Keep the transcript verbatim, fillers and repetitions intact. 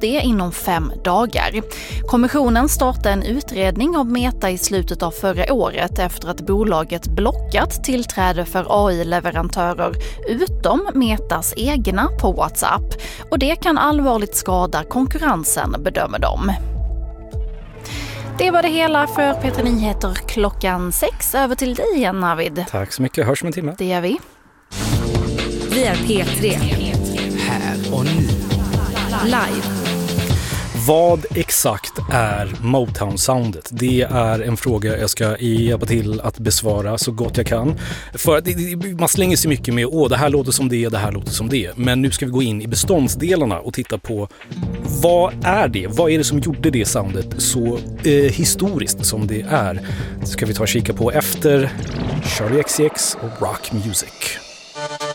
det inom fem dagar. Kommissionen startade en utredning av Meta i slutet av förra året efter att bolaget blockat tillträde för A I-leverantörer utom Metas egna på WhatsApp. Och det kan allvarligt skada konkurrensen, bedömer de. Det var det hela för P tre Nyheter klockan sex. Över till dig igen, Navid. Tack så mycket. Hörs om en timme. Det gör vi. Vi är P tre. Här och nu. Live. Vad exakt är Motown-soundet? Det är en fråga jag ska hjälpa till att besvara så gott jag kan. För att man slänger sig mycket med åh, det här låter som det, det här låter som det. Men nu ska vi gå in i beståndsdelarna och titta på vad är det? Vad är det som gjorde det soundet så eh, historiskt som det är? Det ska vi ta och kika på efter Charlie X C X och Rock Music.